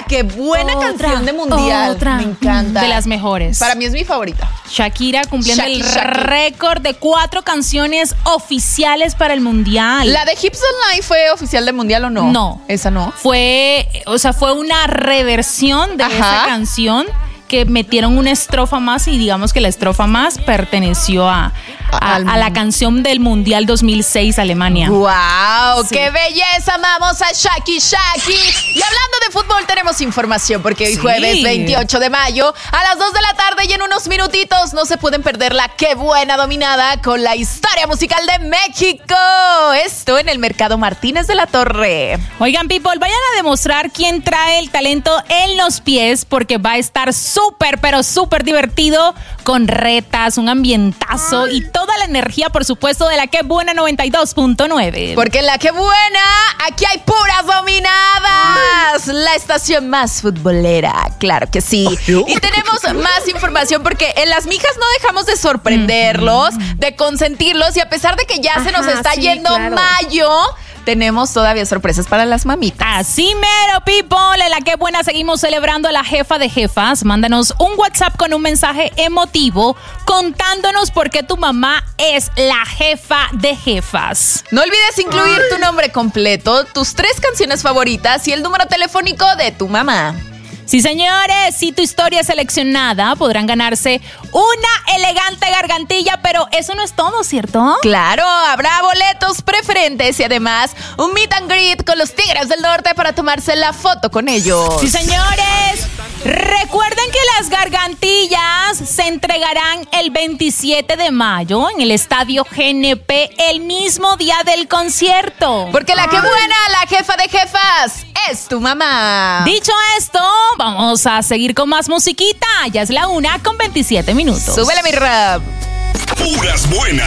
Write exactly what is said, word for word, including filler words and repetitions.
qué buena Otra, canción de mundial. otra. Me encanta. De las mejores. Para mí es mi favorita. Shakira cumpliendo Shaki, el Shaki. récord de cuatro canciones oficiales para el mundial. ¿La de Hips Don't Lie fue oficial del mundial o no? No. ¿Esa no? Fue, o sea, fue una reversión de Ajá. esa canción que metieron una estrofa más y digamos que la estrofa más perteneció a, a, Al- a la canción del Mundial dos mil seis Alemania. ¡Wow! Sí. ¡Qué belleza! Vamos a Shaki Shaki. Y hablando de fútbol, tenemos información porque hoy Sí. jueves veintiocho de mayo a las dos de la tarde y en unos minutitos no se pueden perder la Qué Buena Dominada con la historia musical de México. Esto en el Mercado Martínez de la Torre. Oigan, people, vayan a demostrar quién trae el talento en los pies porque va a estar súper, pero súper divertido con retas, un ambientazo y toda la energía, por supuesto, de la Qué Buena noventa y dos punto nueve. Porque en la Qué Buena, aquí hay puras dominadas. La estación más futbolera, claro que sí. Y tenemos más información porque en Las Mijas no dejamos de sorprenderlos, de consentirlos y a pesar de que ya se nos Ajá, está sí, yendo claro. mayo, tenemos todavía sorpresas para las mamitas. Así mero, people. En la Qué Buena seguimos celebrando a la jefa de jefas. Mándanos un WhatsApp con un mensaje emotivo contándonos por qué tu mamá es la jefa de jefas. No olvides incluir tu nombre completo, tus tres canciones favoritas y el número telefónico de tu mamá. Sí, señores, si tu historia es seleccionada, podrán ganarse una elegante gargantilla, pero eso no es todo, ¿cierto? Claro, habrá boletos preferentes y además un meet and greet con los Tigres del Norte para tomarse la foto con ellos. Sí, señores. Recuerden que las gargantillas se entregarán el veintisiete de mayo en el Estadio G N P el mismo día del concierto. Porque la que buena, la jefa de jefas, es tu mamá. Dicho esto, vamos a seguir con más musiquita. Ya es la una con veintisiete minutos. Súbele mi rap. Puras buenas.